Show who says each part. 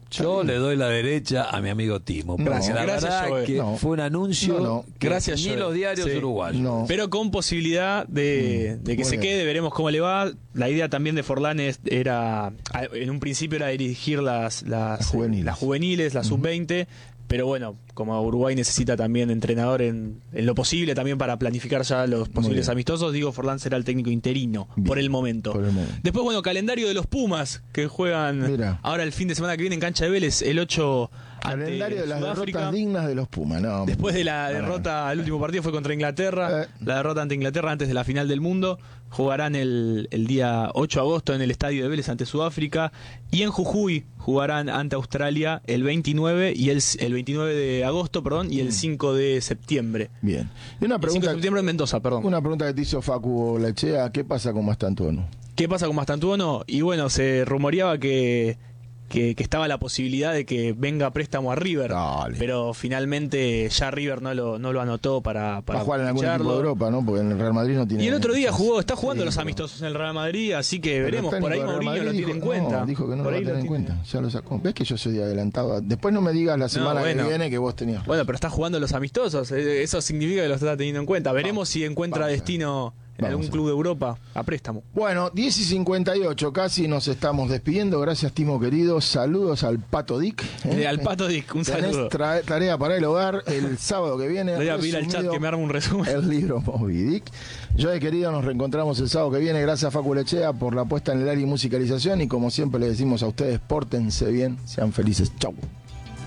Speaker 1: Yo le doy la derecha a mi amigo Timo. Porque la verdad
Speaker 2: Joel.
Speaker 1: que fue un anuncio que
Speaker 2: Gracias,
Speaker 1: ni
Speaker 2: Joel.
Speaker 1: los diarios uruguayos.
Speaker 3: No.
Speaker 2: Pero con posibilidad de que se
Speaker 3: bien.
Speaker 2: quede, veremos cómo le va. La idea también de Forlán era, en un principio era dirigir las juveniles, la sub-20, pero bueno, como Uruguay necesita también entrenador en lo posible, también para planificar ya los posibles amistosos, Diego Forlán será el técnico interino por el momento. Después, bueno, calendario de los Pumas, que juegan ahora el fin de semana que viene en cancha de Vélez, el 8
Speaker 3: calendario de las
Speaker 2: Sudáfrica.
Speaker 3: derrotas dignas de los Pumas. No,
Speaker 2: Después de la derrota, el último partido fue contra Inglaterra, la derrota ante Inglaterra antes de la final del mundo. Jugarán el día 8 de agosto en el estadio de Vélez ante Sudáfrica, y en Jujuy jugarán ante Australia el 29 y el 29 de agosto, y el 5 de septiembre.
Speaker 3: Bien. Y una
Speaker 2: El 5
Speaker 3: pregunta,
Speaker 2: de septiembre en Mendoza,
Speaker 3: Una pregunta que te hizo Facu Lechea, ¿qué pasa con Mastantuono?
Speaker 2: ¿Qué pasa con Mastantuono? Y bueno, se rumoreaba que estaba la posibilidad de que venga a préstamo a River, pero finalmente ya River no lo anotó para
Speaker 3: jugar en algún equipo de Europa, ¿no? Porque en el Real Madrid no tiene.
Speaker 2: Y el otro día está jugando los amistosos en el Real Madrid, así que veremos. Por ahí Mourinho lo tiene en cuenta.
Speaker 3: No, dijo que no lo va a tener en cuenta, ya lo sacó. ¿Ves que yo soy adelantado? Después no me digas la semana que viene que vos tenías.
Speaker 2: Bueno, pero está jugando los amistosos, eso significa que lo está teniendo en cuenta. Veremos si encuentra destino en algún club de Europa a préstamo.
Speaker 3: Bueno, 10:58, casi nos estamos despidiendo. Gracias, Timo querido. Saludos al Pato Dick.
Speaker 2: Al Pato Dick, un saludo.
Speaker 3: Tarea para el hogar el sábado que viene.
Speaker 2: Le voy a pedir al chat que me arme un resumen.
Speaker 3: El libro Moby Dick. Yo, querido, nos reencontramos el sábado que viene. Gracias, Facu Lechea, por la puesta en el aire y musicalización. Y como siempre le decimos a ustedes, pórtense bien, sean felices. Chau.